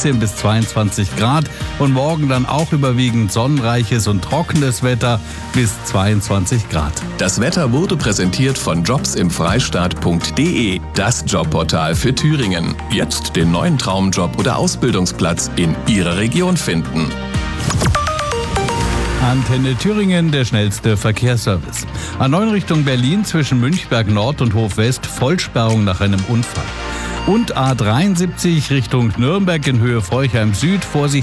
18 bis 22 Grad und morgen dann auch überwiegend sonnenreiches und trockenes Wetter bis 22 Grad. Das Wetter wurde präsentiert von jobsimfreistaat.de, das Jobportal für Thüringen. Jetzt den neuen Traumjob oder Ausbildungsplatz in Ihrer Region finden. Antenne Thüringen, der schnellste Verkehrsservice. A9 Richtung Berlin zwischen Münchberg Nord und Hof West Vollsperrung nach einem Unfall. Und A73 Richtung Nürnberg in Höhe Forchheim Süd, Vorsicht